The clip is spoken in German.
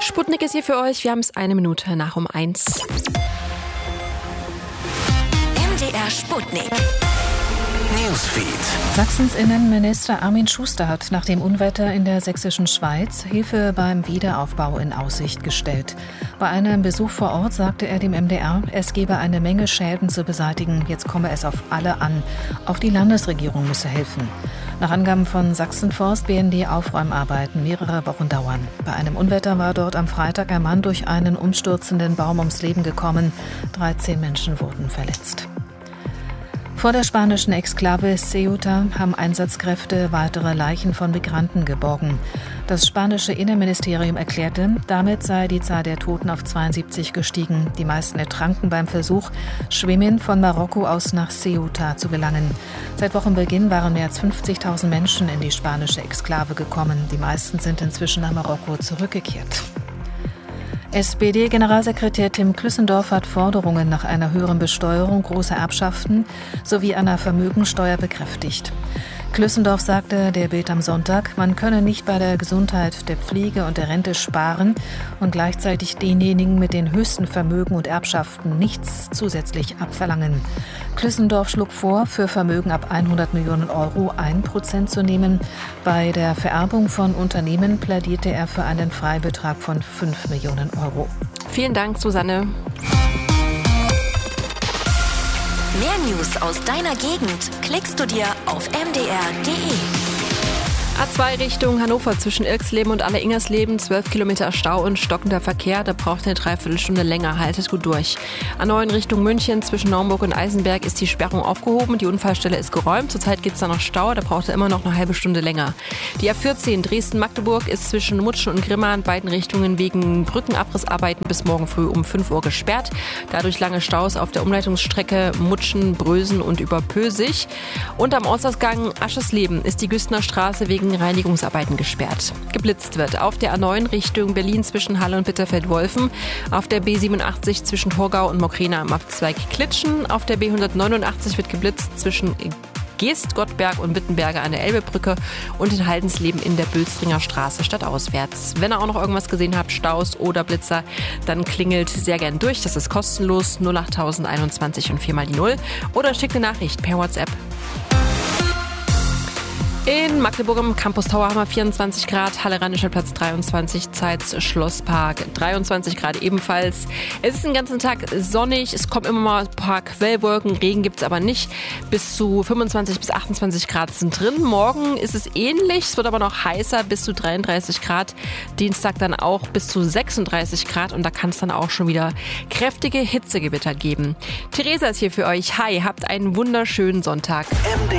Sputnik ist hier für euch. Wir haben es 1:01. MDR Sputnik. Newsfeed. Sachsens Innenminister Armin Schuster hat nach dem Unwetter in der sächsischen Schweiz Hilfe beim Wiederaufbau in Aussicht gestellt. Bei einem Besuch vor Ort sagte er dem MDR, es gebe eine Menge Schäden zu beseitigen, jetzt komme es auf alle an. Auch die Landesregierung müsse helfen. Nach Angaben von Sachsenforst werden die Aufräumarbeiten mehrere Wochen dauern. Bei einem Unwetter war dort am Freitag ein Mann durch einen umstürzenden Baum ums Leben gekommen. 13 Menschen wurden verletzt. Vor der spanischen Exklave Ceuta haben Einsatzkräfte weitere Leichen von Migranten geborgen. Das spanische Innenministerium erklärte, damit sei die Zahl der Toten auf 72 gestiegen. Die meisten ertranken beim Versuch, Schwimmen von Marokko aus nach Ceuta zu gelangen. Seit Wochenbeginn waren mehr als 50.000 Menschen in die spanische Exklave gekommen. Die meisten sind inzwischen nach Marokko zurückgekehrt. SPD-Generalsekretär Tim Klüssendorf hat Forderungen nach einer höheren Besteuerung großer Erbschaften sowie einer Vermögensteuer bekräftigt. Klüssendorf sagte der Bild am Sonntag, man könne nicht bei der Gesundheit, der Pflege und der Rente sparen und gleichzeitig denjenigen mit den höchsten Vermögen und Erbschaften nichts zusätzlich abverlangen. Klüssendorf schlug vor, für Vermögen ab 100 Millionen Euro 1% zu nehmen. Bei der Vererbung von Unternehmen plädierte er für einen Freibetrag von 5 Millionen Euro. Vielen Dank, Susanne. Mehr News aus deiner Gegend klickst du dir auf mdr.de. A2 Richtung Hannover zwischen Irxleben und Aller-Ingersleben, 12 Kilometer Stau und stockender Verkehr. Da braucht eine Dreiviertelstunde länger. Haltet gut durch. A9 Richtung München zwischen Naumburg und Eisenberg ist die Sperrung aufgehoben. Die Unfallstelle ist geräumt. Zurzeit gibt es da noch Stau. Da braucht er immer noch eine halbe Stunde länger. Die A14 Dresden-Magdeburg ist zwischen Mutschen und Grimma in beiden Richtungen wegen Brückenabrissarbeiten bis morgen früh um 5 Uhr gesperrt. Dadurch lange Staus auf der Umleitungsstrecke Mutschen, Brösen und über Pösig. Und am Ortsausgang Aschesleben ist die Güstener Straße wegen Reinigungsarbeiten gesperrt. Geblitzt wird auf der A9 Richtung Berlin zwischen Halle und Bitterfeld-Wolfen, auf der B87 zwischen Torgau und Mokrena am Abzweig Klitschen, auf der B189 wird geblitzt zwischen Geest, Gottberg und Wittenberge an der Elbebrücke und in Haldensleben in der Bülstringer Straße stadtauswärts. Wenn ihr auch noch irgendwas gesehen habt, Staus oder Blitzer, dann klingelt sehr gern durch. Das ist kostenlos 08021 und 4 mal die 0 oder schickt eine Nachricht per WhatsApp. In Magdeburg im Campus Tower haben wir 24 Grad, Halle Rheinischer Platz 23, Zeitz Schlosspark 23 Grad ebenfalls. Es ist den ganzen Tag sonnig, es kommen immer mal ein paar Quellwolken, Regen gibt es aber nicht. Bis zu 25 bis 28 Grad sind drin. Morgen ist es ähnlich, es wird aber noch heißer, bis zu 33 Grad. Dienstag dann auch bis zu 36 Grad und da kann es dann auch schon wieder kräftige Hitzegewitter geben. Theresa ist hier für euch. Hi, habt einen wunderschönen Sonntag.